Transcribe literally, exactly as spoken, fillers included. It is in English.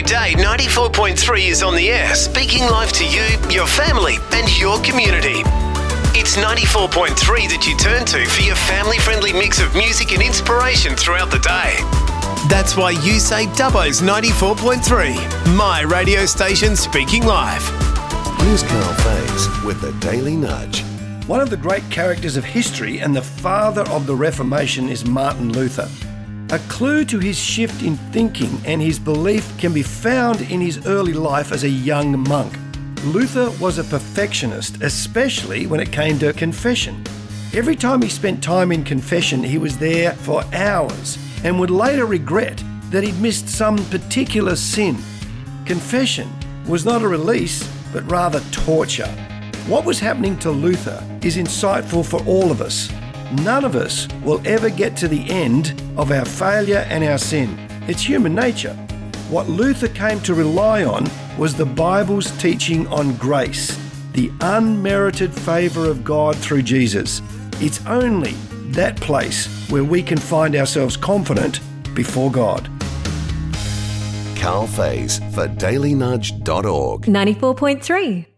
Today, ninety-four point three is on the air, speaking live to you, your family, and your community. It's ninety-four point three that you turn to for your family-friendly mix of music and inspiration throughout the day. That's why you say Dubbo's ninety-four point three, my radio station speaking live. Here's Carl Faze with the Daily Nudge. One of the great characters of history and the father of the Reformation is Martin Luther. A clue to his shift in thinking and his belief can be found in his early life as a young monk. Luther was a perfectionist, especially when it came to confession. Every time he spent time in confession, he was there for hours and would later regret that he'd missed some particular sin. Confession was not a release, but rather torture. What was happening to Luther is insightful for all of us. None of us will ever get to the end of our failure and our sin. It's human nature. What Luther came to rely on was the Bible's teaching on grace, the unmerited favour of God through Jesus. It's only that place where we can find ourselves confident before God. Carl Faze for daily nudge dot org. ninety-four point three